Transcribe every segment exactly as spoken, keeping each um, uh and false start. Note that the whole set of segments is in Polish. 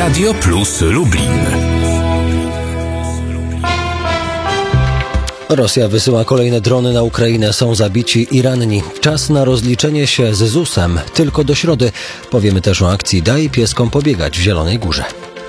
Radio Plus Lublin. Rosja wysyła kolejne drony na Ukrainę. Są zabici i ranni. Czas na rozliczenie się z zusem. Tylko do środy. Powiemy też o akcji Daj pieskom pobiegać w Zielonej Górze.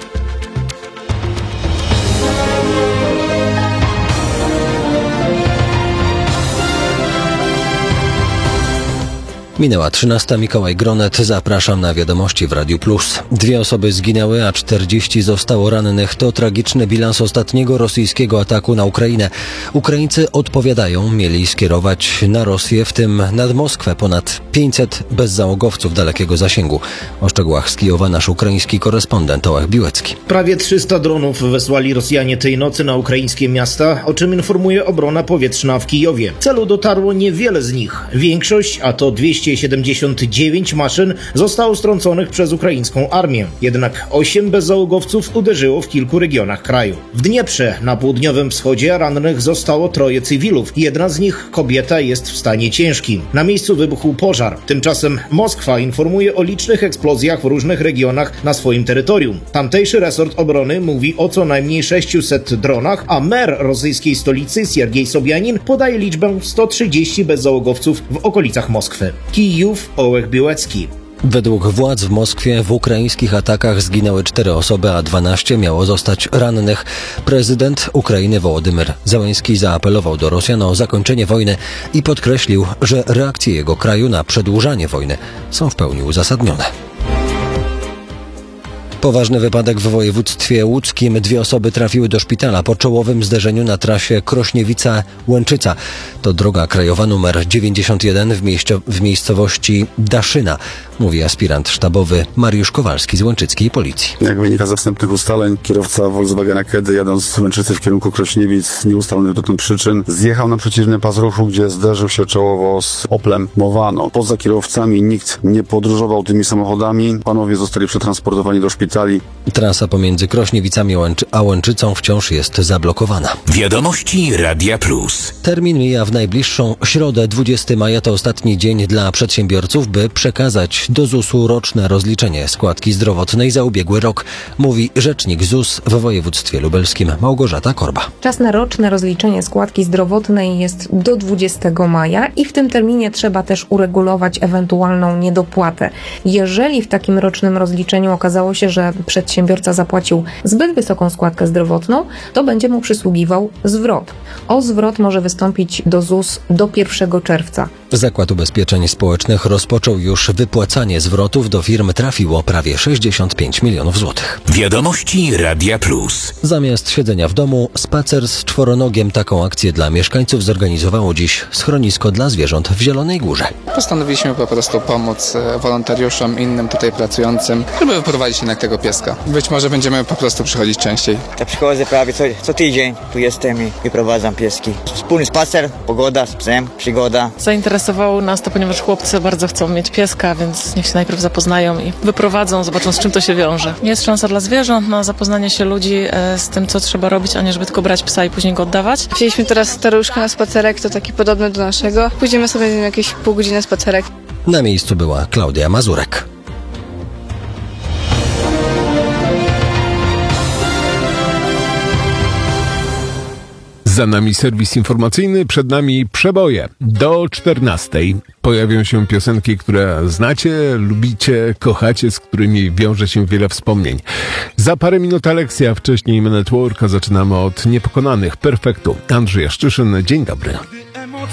Minęła trzynasta. Mikołaj Gronet. Zapraszam na wiadomości w Radiu Plus. Dwie osoby zginęły, a czterdzieści zostało rannych. To tragiczny bilans ostatniego rosyjskiego ataku na Ukrainę. Ukraińcy odpowiadają, mieli skierować na Rosję, w tym nad Moskwę, ponad pięćset bezzałogowców dalekiego zasięgu. O szczegółach z Kijowa nasz ukraiński korespondent Ołech Biłecki. Prawie trzysta dronów wysłali Rosjanie tej nocy na ukraińskie miasta, o czym informuje obrona powietrzna w Kijowie. W celu dotarło niewiele z nich. Większość, a to dwieście siedemdziesiąt dziewięć maszyn, zostało strąconych przez ukraińską armię. Jednak osiem bezzałogowców uderzyło w kilku regionach kraju. W Dnieprze, na południowym wschodzie, rannych zostało troje cywilów. Jedna z nich, kobieta, jest w stanie ciężkim. Na miejscu wybuchł pożar. Tymczasem Moskwa informuje o licznych eksplozjach w różnych regionach na swoim terytorium. Tamtejszy resort obrony mówi o co najmniej sześciuset dronach, a mer rosyjskiej stolicy Siergiej Sobjanin podaje liczbę sto trzydzieści bezzałogowców w okolicach Moskwy. Kijów, Ołech Biłecki. Według władz w Moskwie w ukraińskich atakach zginęły cztery osoby, a dwanaście miało zostać rannych. Prezydent Ukrainy Wołodymyr Zełenski zaapelował do Rosjan o zakończenie wojny i podkreślił, że reakcje jego kraju na przedłużanie wojny są w pełni uzasadnione. Poważny wypadek w województwie łódzkim. Dwie osoby trafiły do szpitala po czołowym zderzeniu na trasie Krośniewica-Łęczyca. To droga krajowa numer dziewięćdziesiąt jeden w, mieście, w miejscowości Daszyna, mówi aspirant sztabowy Mariusz Kowalski z łęczyckiej policji. Jak wynika ze wstępnych ustaleń, kierowca Volkswagena Kedy, jadąc z Łęczycy w kierunku Krośniewic, nieustalonych dotąd przyczyn, zjechał na przeciwny pas ruchu, gdzie zderzył się czołowo z Oplem Movano. Poza kierowcami nikt nie podróżował tymi samochodami. Panowie zostali przetransportowani do szpitala. Trasa pomiędzy Krośniewicami a Łęczycą wciąż jest zablokowana. Wiadomości Radia Plus. Termin mija w najbliższą środę. dwudziestego maja to ostatni dzień dla przedsiębiorców, by przekazać do zusu roczne rozliczenie składki zdrowotnej za ubiegły rok, mówi rzecznik Z U S w województwie lubelskim Małgorzata Korba. Czas na roczne rozliczenie składki zdrowotnej jest do dwudziestego maja i w tym terminie trzeba też uregulować ewentualną niedopłatę. Jeżeli w takim rocznym rozliczeniu okazało się, że przedsiębiorca zapłacił zbyt wysoką składkę zdrowotną, to będzie mu przysługiwał zwrot. O zwrot może wystąpić do Z U S do pierwszego czerwca. Zakład Ubezpieczeń Społecznych rozpoczął już wypłacanie zwrotów. Do firm trafiło prawie sześćdziesiąt pięć milionów złotych. Wiadomości Radia Plus. Zamiast siedzenia w domu, spacer z czworonogiem. Taką akcję dla mieszkańców zorganizowało dziś schronisko dla zwierząt w Zielonej Górze. Postanowiliśmy po prostu pomóc wolontariuszom, innym tutaj pracującym, żeby wyprowadzić jednak tego pieska. Być może będziemy po prostu przychodzić częściej. Ja przychodzę prawie co, co tydzień, tu jestem i wyprowadzam pieski. Wspólny spacer, pogoda z psem, przygoda. Zainteresowało nas to, ponieważ chłopcy bardzo chcą mieć pieska, więc niech się najpierw zapoznają i wyprowadzą, zobaczą, z czym to się wiąże. Jest szansa dla zwierząt na zapoznanie się ludzi z tym, co trzeba robić, a nie żeby tylko brać psa i później go oddawać. Wzięliśmy teraz staruszkę na spacerek, to taki podobny do naszego. Pójdziemy sobie jakieś pół godziny spacerek. Na miejscu była Klaudia Mazurek. Za nami serwis informacyjny, przed nami przeboje. Do czternastej pojawią się piosenki, które znacie, lubicie, kochacie, z którymi wiąże się wiele wspomnień. Za parę minut Alexia, wcześniej Men at Work, a zaczynamy od Niepokonanych, Perfektu. Andrzej Szczyszyn, dzień dobry.